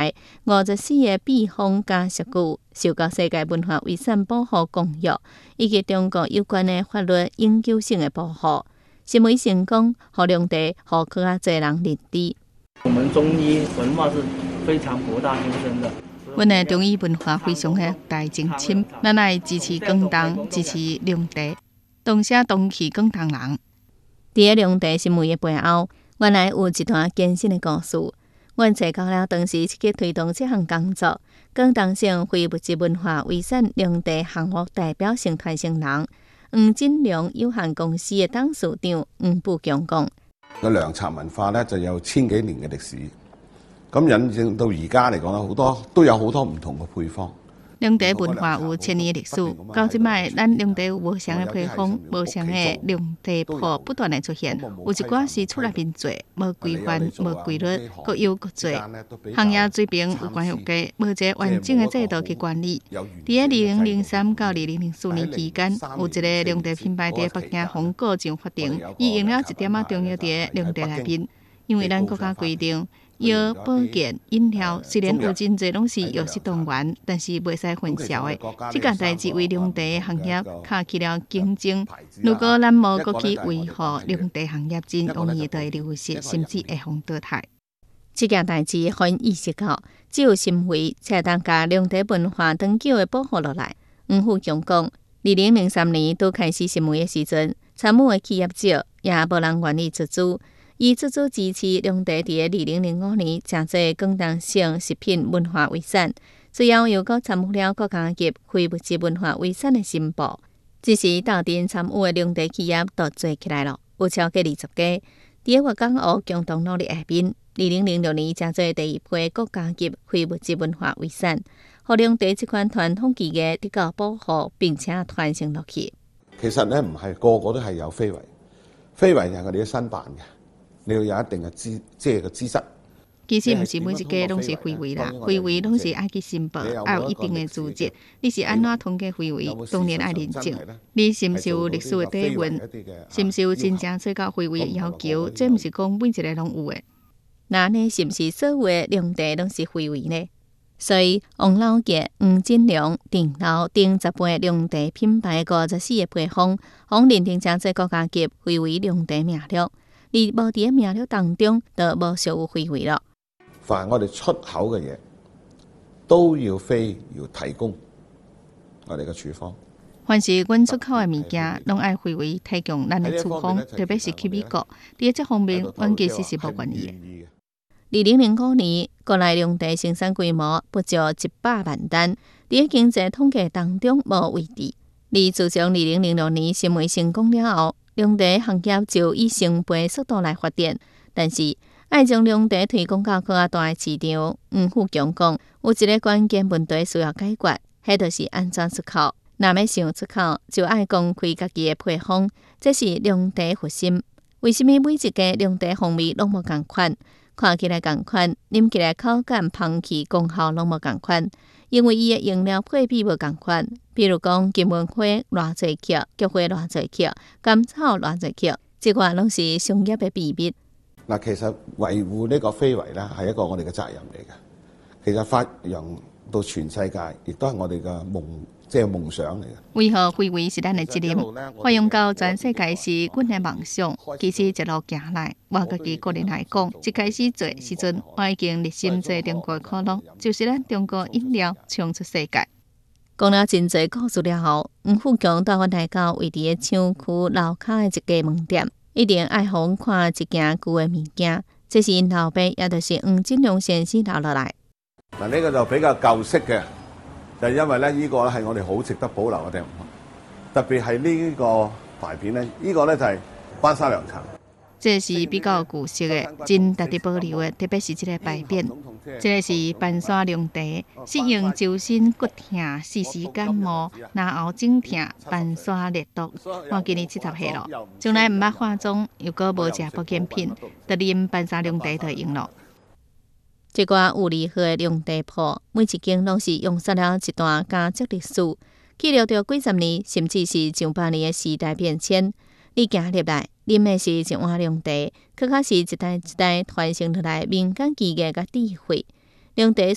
内54个秘方加石具，受到世界文化遗产保护公约以及中国有关的法律永久性的保护，成为成功，互良地互更加侪人认知。 我们中医文化是非常博大精深的。 阮的中医文化非常的大精深，咱来支持广东，支持良地，同写同去广东人。伫个良地新闻的背后，原来有一段艰辛的故事。阮找到了当时积极推动这项工作，广东省非物质文化遗产良地项目代表性传承人黄锦良有限公司的董事长黄步强讲： 個涼茶文化咧就有1000幾年嘅歷史，咁引證到而家嚟講咧，都有好多唔同嘅配方。 良地文化有1000年的歷史，到即擺，咱良地有無相的配方、無相的良地鋪不斷的出現，有一寡是出來面做，無規範、無規律，各有各做。行業水平有高有低，無一個完整的制度去管理。伫個2003到2004年期間，有一個良地品牌佇北京紅果醬發展，伊用了一點仔中藥佇良地內面，因為咱國家規定。藥、保健、飲料雖然有真濟攏是藥食同源，但是袂使混淆的。這件代志為良地行業卡起了競爭。如果咱無擱去維護良地行業，真容易就會流失，甚至會互淘汰。這件代志很意識到，只有心為才當甲良地文化長久的保護落來。黃富強講，2003年拄開始成為的時陣，參與的企業少，也無人願意出資。伊出資支持良地佇2005年正做廣東省食品文化遺產，隨後又閣參與了國家級非物質文化遺產的申報。只是鬥陣參與的良地企業都做起來了，有超過20家。佇個粵港澳共同努力下面，2006年正做第一批國家級非物質文化遺產，互良地這款傳統技藝得到保護並且傳承落去。 其實咧唔係個個都係有非遺，非遺就係我哋啲新辦嘅。你要有一定嘅資質。 其實唔是每一家攏是非遺啦，非遺攏是愛去申報，愛有一定嘅資質。你是安怎統計非遺？當然愛認證。你是唔是有歷史嘅底蘊？是唔是有真正做到非遺嘅要求？這唔是講每一個攏有嘅。那呢是唔是所有嘅良地攏是非遺呢？所以王老杰、黃錦良、定老等10杯良地品牌54個配方，互認定正做國家級非遺良地名錄。而無佇名錄當中，就無屬有非遺咯。 凡我哋出口嘅嘢，都要提供我哋嘅處方。 凡是阮出口嘅物件，攏愛非遺提供咱嘅處方，特別是去美國，佇這方面，阮其實是無願意嘅。2005年，國內良地生產規模不足100萬擔，佇經濟統計當中無位置。而自從2006年成為成功了後，良地行業就以成倍速度來發展，但是愛將良地推廣到更加大嘅市場。黃富強講，有一個關鍵問題需要解決，迄就是安怎出口。若要想出口，就愛公開家己嘅配方，這是良地核心。為什麼每一個良地風味攏無共款，看起來共款，飲起來口感、香氣、功效攏無共款？因為伊嘅用料配比無共款，比如講金門花偌濟克，菊花偌濟克，甘草偌濟克，這個攏是商業嘅秘密。 嗱，其實維護呢個非遺咧係一個我哋嘅責任嚟嘅。其實發揚到全世界，亦都係我哋嘅夢想嚟嘅。維護非遺是咱嘅責任，發揚到全世界是阮嘅夢想。其實一路行來，我家己個人來講，一開始做時陣，我已經熱心做中國可樂，就是咱中國飲料衝出世界。講了真濟故事了後，黃富強帶我來到位於廠區樓下嘅一家門店，一定愛互阮看一件舊嘅物件。這是因老爸，也就是黃錦良先生留落來。 嗱，呢個就比較舊式嘅。就係因為咧，呢個咧係我哋好值得保留嘅地方，特別係呢個牌匾咧，呢個咧就係班沙涼茶。這是比較舊式嘅，真值得保留嘅，特別是這個牌匾。這個是班沙涼茶，適應周身骨痛、時時感冒、牙後腫痛、班沙熱毒。我今年70歲了，從來唔捌化妝，又個無食保健品，就啉班沙涼茶就用咯。這個有利好嘅良地鋪，每一間攏是用煞了一段家族歷史，記錄着幾十年，甚至是上百年嘅時代變遷。你行入來，啉嘅是一碗良茶，更加是一代一代傳承落來民間技藝甲智慧。良茶